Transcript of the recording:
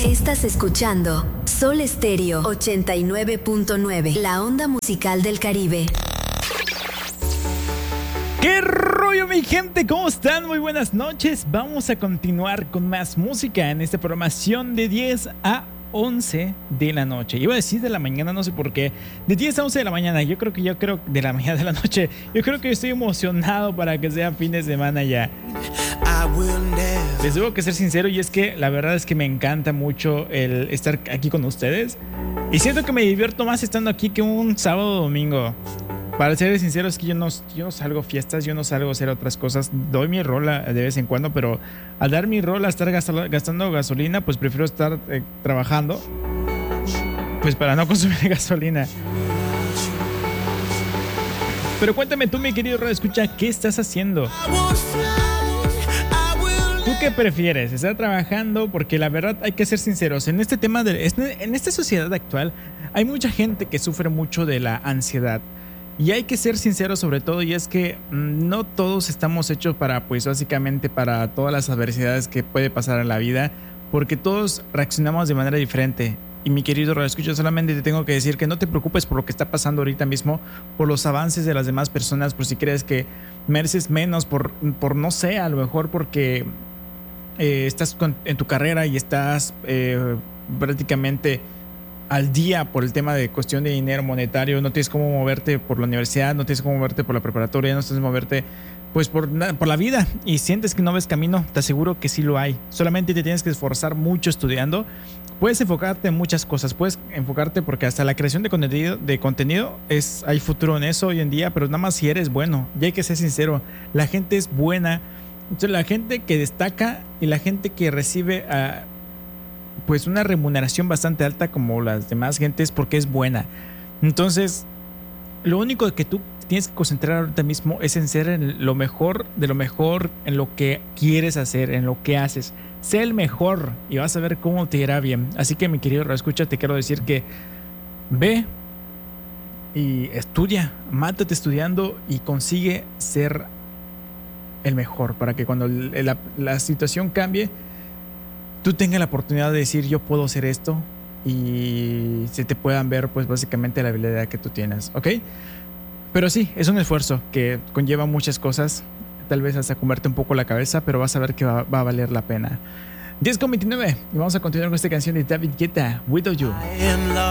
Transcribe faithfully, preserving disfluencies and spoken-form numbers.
Estás escuchando Sol Estéreo ochenta y nueve punto nueve, la onda musical del Caribe. ¿Qué rollo, mi gente? ¿Cómo están? Muy buenas noches. Vamos a continuar con más música en esta programación de diez a once de la noche. Iba a decir de la mañana, no sé por qué. De diez a once de la mañana. Yo creo que yo creo de la mañana de la noche. Yo creo que estoy emocionado para que sea fin de semana ya. Les debo que ser sincero, y es que la verdad es que me encanta mucho el estar aquí con ustedes. Y siento que me divierto más estando aquí que un sábado o domingo. Para ser sincero, es que yo no, yo no salgo a fiestas, yo no salgo a hacer otras cosas. Doy mi rola de vez en cuando, pero al dar mi rola, a estar gastando, gastando gasolina, pues prefiero estar eh, trabajando, pues para no consumir gasolina. Pero cuéntame tú, mi querido radio escucha, ¿qué estás haciendo? ¿Tú qué prefieres? ¿Estar trabajando? Porque la verdad hay que ser sinceros. En este tema, de, en esta sociedad actual, hay mucha gente que sufre mucho de la ansiedad. Y hay que ser sinceros sobre todo, y es que mmm, no todos estamos hechos para, pues básicamente para todas las adversidades que puede pasar en la vida, porque todos reaccionamos de manera diferente. Y mi querido radioescucha, solamente te tengo que decir que no te preocupes por lo que está pasando ahorita mismo, por los avances de las demás personas, por si crees que mereces menos, por, por no sé, a lo mejor porque eh, estás con, en tu carrera y estás eh, prácticamente al día por el tema de cuestión de dinero monetario, no tienes cómo moverte por la universidad, no tienes cómo moverte por la preparatoria, no tienes cómo moverte pues por, por la vida, y sientes que no ves camino, te aseguro que sí lo hay. Solamente te tienes que esforzar mucho estudiando. Puedes enfocarte en muchas cosas, puedes enfocarte porque hasta la creación de contenido, de contenido es, hay futuro en eso hoy en día, pero nada más si eres bueno. Y hay que ser sincero, la gente es buena. Entonces, la gente que destaca y la gente que recibe uh, pues una remuneración bastante alta como las demás gentes, porque es buena. Entonces, lo único que tú tienes que concentrar ahorita mismo es en ser en lo mejor de lo mejor, en lo que quieres hacer, en lo que haces. Sé el mejor y vas a ver cómo te irá bien. Así que, mi querido escucha, te quiero decir que ve y estudia, mátate estudiando y consigue ser el mejor, para que cuando la, la situación cambie, tú tengas la oportunidad de decir yo puedo hacer esto, y se te puedan ver pues básicamente la habilidad que tú tienes, ¿ok? Pero sí, es un esfuerzo que conlleva muchas cosas, tal vez hasta comerte un poco la cabeza, pero vas a ver que va, va a valer la pena. diez con veintinueve, y vamos a continuar con esta canción de David Guetta, Without You.